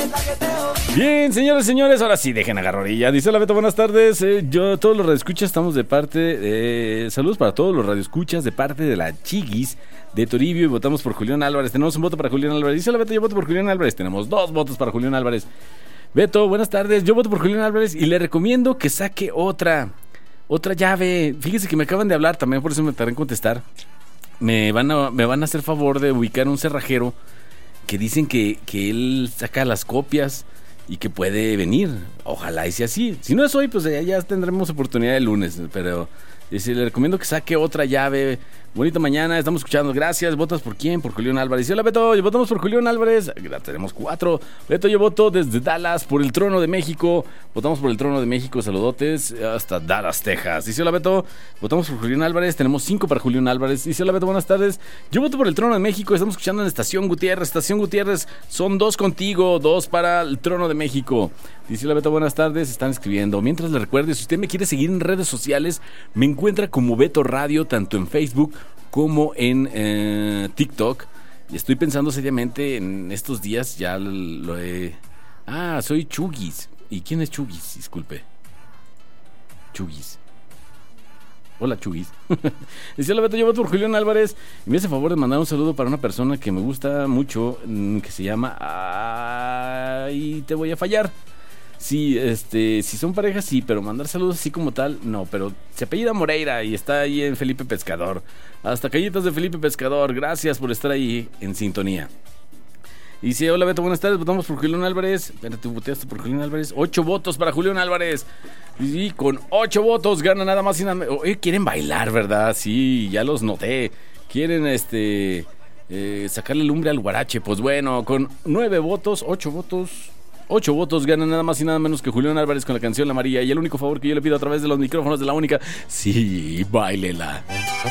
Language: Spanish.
Bien, señores y señores, ahora sí, dejen agarrorilla. Dice la Beto, buenas tardes. Yo, todos los radioescuchas, estamos de parte de... Saludos para todos los radioescuchas de parte de la Chiguis de Toribio y votamos por Julián Álvarez. Tenemos un voto para Julián Álvarez. Dice la Beto, yo voto por Julián Álvarez. Tenemos 2 votos para Julián Álvarez. Beto, buenas tardes. Yo voto por Julián Álvarez y le recomiendo que saque otra llave. Fíjese que me acaban de hablar, también por eso me tardé en contestar. Me van a hacer favor de ubicar un cerrajero que dicen que él saca las copias y que puede venir. Ojalá y sea así. Si no es hoy, pues ya tendremos oportunidad el lunes. Pero le recomiendo que saque otra llave. Bonita mañana, estamos escuchando. Gracias. ¿Votas por quién? Por Julián Álvarez. Hola, Beto, votamos por Julián Álvarez. Tenemos 4. Beto, yo voto desde Dallas por el Trono de México. Votamos por el Trono de México. Saludotes hasta Dallas, Texas. Dice hola, Beto, votamos por Julián Álvarez. Tenemos 5 para Julián Álvarez. Dice hola, Beto, buenas tardes. Yo voto por el Trono de México. Estamos escuchando en Estación Gutiérrez. Estación Gutiérrez, son 2 contigo, 2 para el Trono de México. Dice hola, Beto, buenas tardes. Están escribiendo. Mientras le recuerde, si usted me quiere seguir en redes sociales, me encuentra como Beto Radio, tanto en Facebook como en TikTok. Y estoy pensando seriamente en estos días, ya lo he... soy Chugis. ¿Y quién es Chugis? Disculpe. Chugis. Hola, Chugis. Dice, hola, Beto, yo voto por Julián Álvarez. Y me hace favor de mandar un saludo para una persona que me gusta mucho, que se llama... te voy a fallar. Sí, si son parejas, sí, pero mandar saludos así como tal, no, pero se apellida Moreira y está ahí en Felipe Pescador. Hasta callitas de Felipe Pescador, gracias por estar ahí en sintonía. Y dice, hola, Beto, buenas tardes, votamos por Julián Álvarez. Espérate, votaste por Julián Álvarez. 8 votos para Julián Álvarez. Y con 8 votos gana nada más y nada menos. Quieren bailar, ¿verdad? Sí, ya los noté. Quieren, sacarle lumbre al guarache. Pues bueno, con 9 votos, 8 votos ganan nada más y nada menos que Julián Álvarez con la canción La María. Y el único favor que yo le pido a través de los micrófonos de la única, sí, báilela.